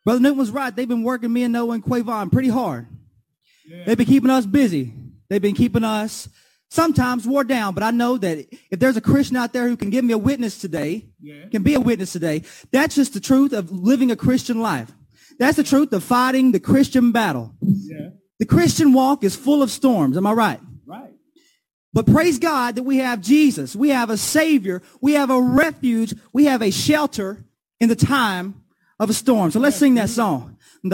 Brother Newton was right. They've been working me and Noah and Quavon pretty hard. Yeah. They've been keeping us busy. They've been keeping us sometimes wore down. But I know that if there's a Christian out there who can give me a witness today, can be a witness today, that's just the truth of living a Christian life. That's the truth of fighting the Christian battle. Yeah. The Christian walk is full of storms. Am I right? Right. But praise God that we have Jesus. We have a Savior. We have a refuge. We have a shelter in the time of a storm. So let's sing that song.